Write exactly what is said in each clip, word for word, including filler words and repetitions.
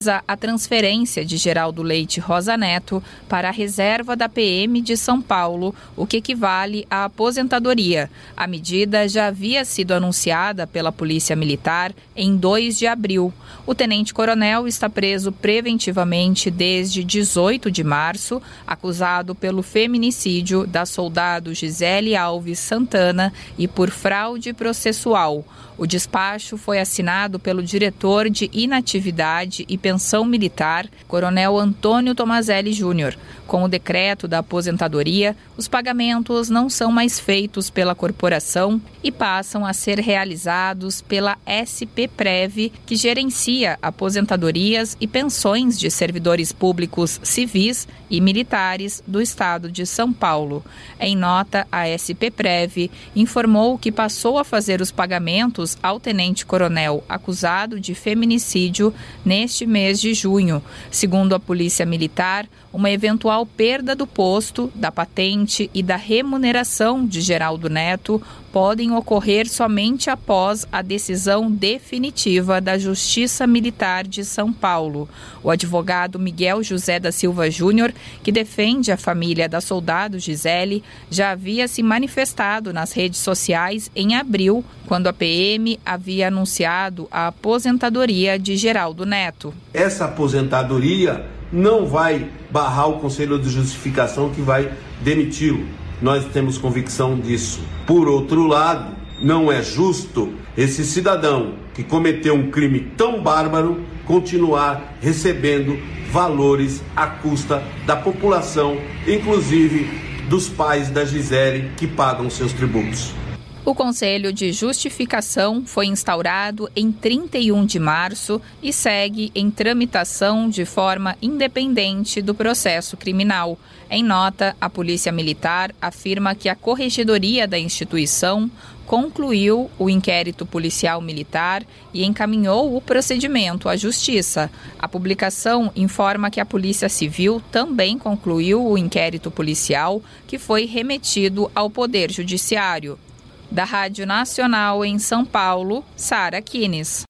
a transferência de Geraldo Leite Rosa Neto para a reserva da P M de São Paulo, o que equivale à aposentadoria. A medida já havia sido anunciada pela Polícia Militar em dois de abril. O tenente-coronel está preso preventivamente desde dezoito de março, acusado pelo feminicídio da soldado Gisele Alves Santana e por fraude processual. O despacho foi assinado pelo diretor de inatividade e pensão militar, Coronel Antônio Tomazelli Júnior. Com o decreto da aposentadoria, os pagamentos não são mais feitos pela corporação e passam a ser realizados pela S P Prev, que gerencia aposentadorias e pensões de servidores públicos civis e militares do estado de São Paulo. Em nota, a S P Prev informou que passou a fazer os pagamentos ao tenente-coronel acusado de feminicídio neste mês de junho. Segundo a Polícia Militar, uma eventual perda do posto, da patente e da remuneração de Geraldo Neto podem ocorrer somente após a decisão definitiva da Justiça Militar de São Paulo. O advogado Miguel José da Silva Júnior, que defende a família da soldado Gisele, já havia se manifestado nas redes sociais em abril, quando a P M havia anunciado a aposentadoria de Geraldo Neto. Essa aposentadoria não vai barrar o Conselho de Justificação que vai demiti-lo. Nós temos convicção disso. Por outro lado, não é justo esse cidadão que cometeu um crime tão bárbaro continuar recebendo valores à custa da população, inclusive dos pais da Gisele, que pagam seus tributos. O Conselho de Justificação foi instaurado em trinta e um de março e segue em tramitação de forma independente do processo criminal. Em nota, a Polícia Militar afirma que a Corregedoria da instituição concluiu o inquérito policial militar e encaminhou o procedimento à Justiça. A publicação informa que a Polícia Civil também concluiu o inquérito policial, que foi remetido ao Poder Judiciário. Da Rádio Nacional em São Paulo, Sara Kines.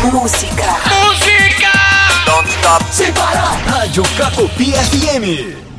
Música! Música! Don't stop! Sem parar! Rádio Cacopi F M.